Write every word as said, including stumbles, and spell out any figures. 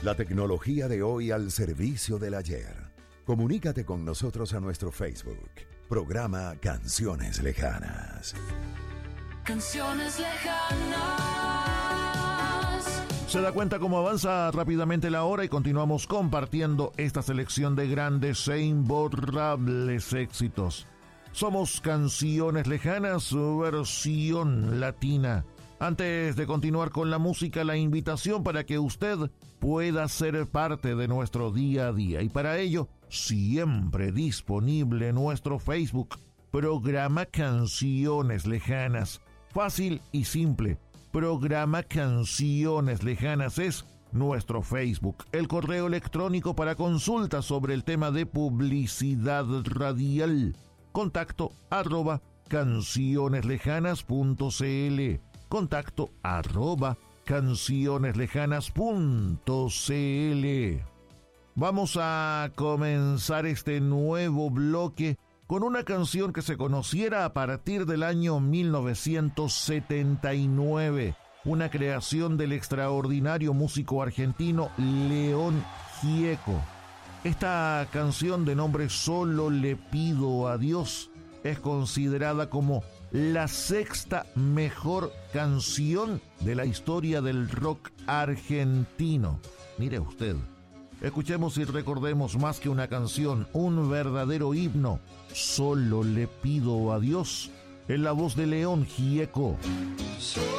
La tecnología de hoy al servicio del ayer. Comunícate con nosotros a nuestro Facebook. Programa Canciones Lejanas. Canciones lejanas. Se da cuenta cómo avanza rápidamente la hora y continuamos compartiendo esta selección de grandes e imborrables éxitos. Somos Canciones Lejanas, su versión latina. Antes de continuar con la música, la invitación para que usted pueda ser parte de nuestro día a día. Y para ello, siempre disponible nuestro Facebook, Programa Canciones Lejanas. Fácil y simple. Programa Canciones Lejanas es nuestro Facebook. El correo electrónico para consultas sobre el tema de publicidad radial. Contacto arroba cancioneslejanas.cl. Contacto arroba cancioneslejanas.cl. Vamos a comenzar este nuevo bloque con una canción que se conociera a partir del año mil novecientos setenta y nueve, una creación del extraordinario músico argentino León Gieco. Esta canción, de nombre Solo le pido a Dios, es considerada como la sexta mejor canción de la historia del rock argentino. Mire usted. Escuchemos y recordemos más que una canción, un verdadero himno. Solo le pido a Dios, en la voz de León Gieco.